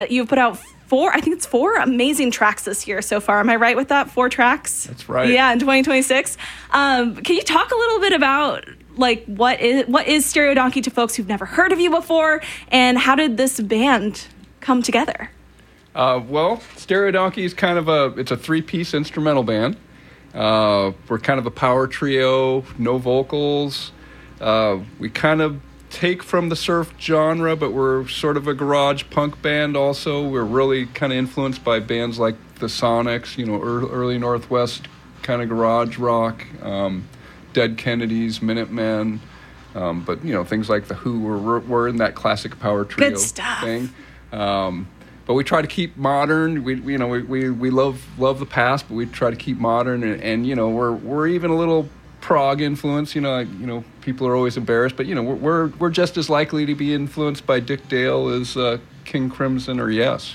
You've put out four amazing tracks this year so far. Am I right with that? 4 tracks? That's right. Yeah, in 2026. Can you talk a little bit about like what is Stereo Donkey to folks who've never heard of you before, and how did this band come together? Well, Stereo Donkey is kind of it's a 3-piece instrumental band. We're kind of a power trio, no vocals. We kind of take from the surf genre, but we're sort of a garage punk band also. We're really kind of influenced by bands like the Sonics, early Northwest kind of garage rock, Dead Kennedys, Minutemen, but things like The Who. We're in that classic power trio Good stuff. thing. But we try to keep modern. We love the past, but we try to keep modern, and we're even a little prog influence. People are always embarrassed, but we're just as likely to be influenced by Dick Dale as King Crimson or Yes.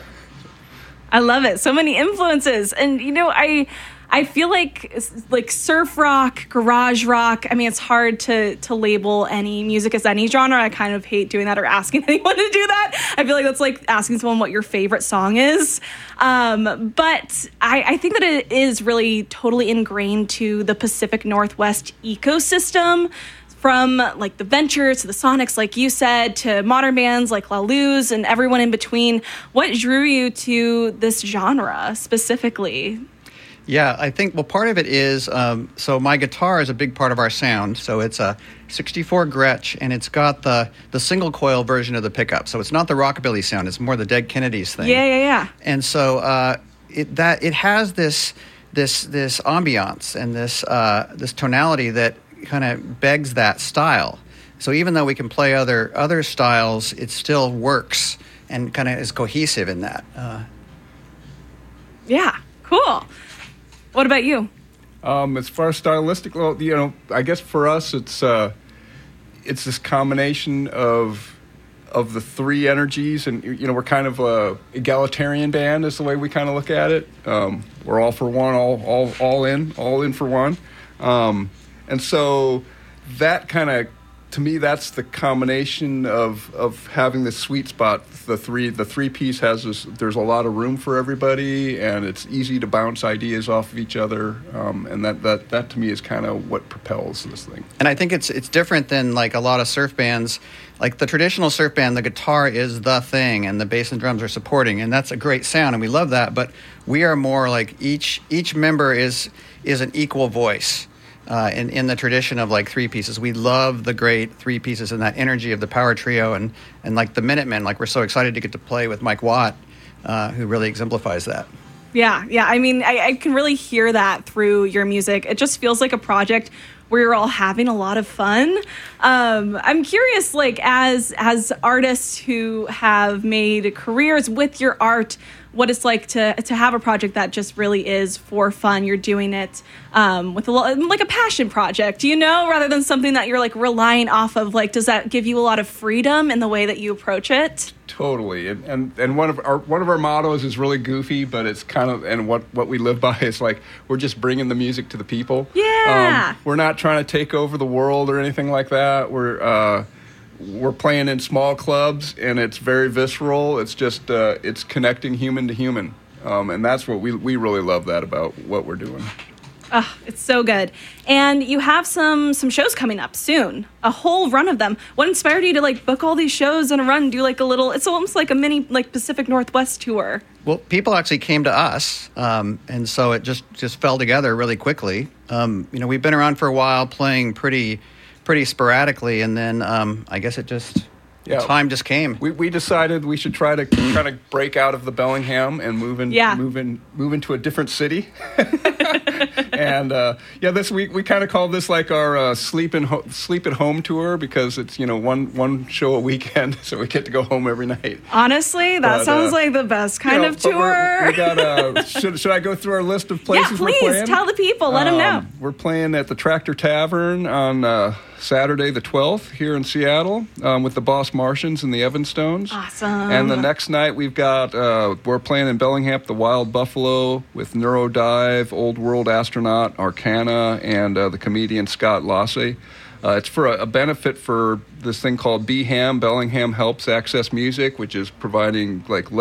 I love it. So many influences, and I feel like surf rock, garage rock. I mean, it's hard to label any music as any genre. I kind of hate doing that or asking anyone to do that. I feel like that's like asking someone what your favorite song is. But I think that it is really totally ingrained to the Pacific Northwest ecosystem, from like the Ventures to the Sonics, like you said, to modern bands like La Luz and everyone in between. What drew you to this genre specifically? Yeah, I think, part of it is, so my guitar is a big part of our sound. So it's a 64 Gretsch, and it's got the single coil version of the pickup. So it's not the rockabilly sound, it's more the Dead Kennedys thing. Yeah. And so it has this ambiance and this tonality that kind of begs that style. So even though we can play other styles, it still works and kind of is cohesive in that. Yeah, cool. What about you? As far as stylistic, well, I guess for us it's this combination of the 3 energies, and we're kind of a egalitarian band is the way we kind of look at it. We're all for one, all in for one, and so that kind of, to me, that's the combination of having this sweet spot. The 3-piece has there's a lot of room for everybody, and it's easy to bounce ideas off of each other, and that to me is kind of what propels this thing. And I think it's different than like a lot of surf bands. Like the traditional surf band, the guitar is the thing, and the bass and drums are supporting, and that's a great sound, and we love that. But we are more like each member is an equal voice. In the tradition of like 3 pieces. We love the great 3 pieces and that energy of the power trio, and like the Minutemen, like we're so excited to get to play with Mike Watt, who really exemplifies that. Yeah. I mean, I can really hear that through your music. It just feels like a project where you're all having a lot of fun. I'm curious, like as artists who have made careers with your art, what it's like to have a project that just really is for fun. You're doing it with like a passion project, rather than something that you're like relying off of. Like, does that give you a lot of freedom in the way that you approach it? Totally, and one of our mottos is really goofy, but it's kind of, and what we live by is like, we're just bringing the music to the people. Yeah, we're not trying to take over the world or anything like that. We're playing in small clubs, and it's very visceral. It's just it's connecting human to human, and that's what we really love that about what we're doing. Oh, it's so good. And you have some shows coming up soon, a whole run of them. What inspired you to like book all these shows in a run, do like a little, it's almost like a mini like Pacific Northwest tour? Well, people actually came to us, and so it just fell together really quickly. We've been around for a while, playing pretty sporadically, and then I guess time just came. We decided we should try to kind of break out of the Bellingham and move into a different city. And this week we kind of call this like our sleep at home tour, because it's one show a weekend, so we get to go home every night. Honestly, that sounds like the best kind of tour. We got should I go through our list of places we're playing? Yeah, please tell the people. Let them know. We're playing at the Tractor Tavern on Saturday the 12th here in Seattle, with the Boss Martians and the Evanstones. Awesome. And the next night we've got we're playing in Bellingham, the Wild Buffalo, with Neurodive, Old World Astronaut, Arcana, and the comedian Scott Lasse. It's for a benefit for this thing called BHAM, Bellingham Helps Access Music, which is providing like